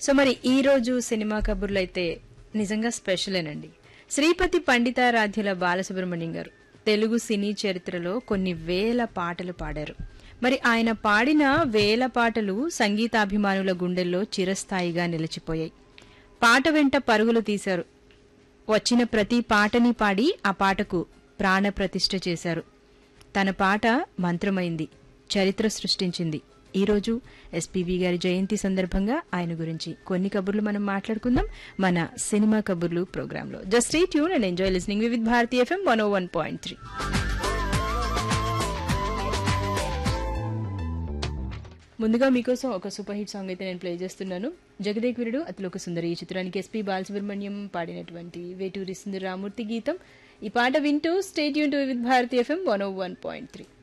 So మరి ఈ రోజు సినిమా కబుర్లు అయితే నిజంగా స్పెషలేనండి. శ్రీపతి పండితారాధ్యుల బాలసుబ్రహ్మణ్యం గారు తెలుగు సినీ చరిత్రలో కొన్ని వేల పాటలు పాడారు. మరి ఆయన పాడిన వేల పాటలు సంగీతాభిమానుల గుండెల్లో చిరస్థాయిగా నిలిచిపోయాయి. పాట వెంట పరుగులు తీశారు. వచ్చిన ప్రతి పాటని పాడి ఆ పాటకు ప్రాణ ప్రతిష్ఠ చేశారు. తన పాట మంత్రమైంది, చరిత్ర సృష్టించింది. ఈరోజు ఎస్పీబీ గారి జయంతి సందర్భంగా ఆయన గురించి కొన్ని కబుర్లు మనం మాట్లాడుకుందాం మన సినిమా కబుర్లు ప్రోగ్రాంలో. Just stay tune and enjoy listening with Bharati FM 101.3. ముందుగా మీకోసం ఒక సూపర్ హిట్ సాంగ్ అయితే నేను ప్లే చేస్తున్నాను. జగదేక్ వీరుడు అతిలోక సుందరి ఈ చిత్రానికి ఎస్పీ బాలసుబ్రహ్మణ్యం పాడినటువంటి వేటూరి సుందరరామూర్తి గీతం. ఈ పాట వింటూ stay tune with Bharati FM 101.3.